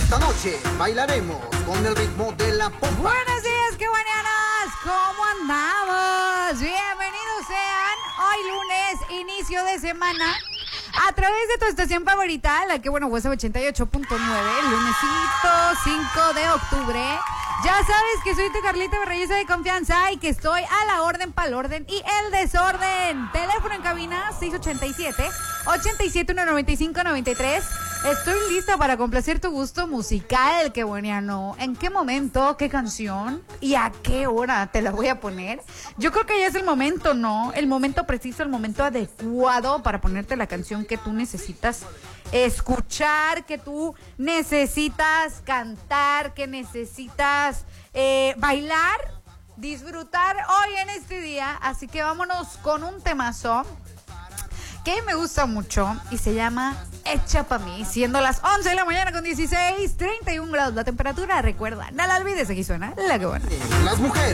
Esta noche bailaremos con el ritmo de la pompa. Buenos días, qué buenas. ¿Cómo andamos? Bienvenidos sean. Hoy lunes, inicio de semana. A través de tu estación favorita, la que WhatsApp 88.9, lunesito 5 de octubre. Ya sabes que soy tu Carlita Berreyesa de confianza y que estoy a la orden, pa'l orden y el desorden. Teléfono en cabina 687-871-9593. Estoy lista para complacer tu gusto musical, qué bueniano. ¿En qué momento, qué canción y a qué hora te la voy a poner? Yo creo que ya es el momento, ¿no? El momento preciso, el momento adecuado para ponerte la canción que tú necesitas escuchar, que tú necesitas cantar, que necesitas bailar, disfrutar hoy en este día. Así que vámonos con un temazo que me gusta mucho y se llama Hecha Pa' Mí, siendo las 11 de la mañana con 31 grados la temperatura. Recuerda, no la olvides, aquí suena La Que Buena. Las mujeres